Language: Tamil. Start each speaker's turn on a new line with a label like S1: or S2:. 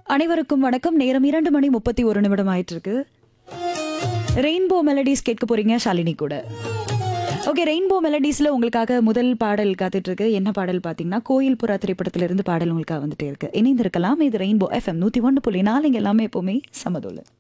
S1: அனைவருக்கும் வணக்கம். நேரம் 2:31 ஆயிட்டு இருக்கு. ரெயின்போ மெலடிஸ் கேட்க போறீங்க ஷாலினி கூட. ஓகே, ரெயின்போ மெலடிஸ்ல உங்களுக்காக முதல் பாடல் காத்துட்டு இருக்கு. என்ன பாடல் பாத்தீங்கன்னா, கோயில் புறா திரைப்படத்திலிருந்து பாடல் உங்களுக்காக வந்துட்டே இருக்கு. இணைந்திருக்கலாம். இது ரெயின்போ FM 101.4. இங்க எல்லாமே எப்பவுமே சமதோல.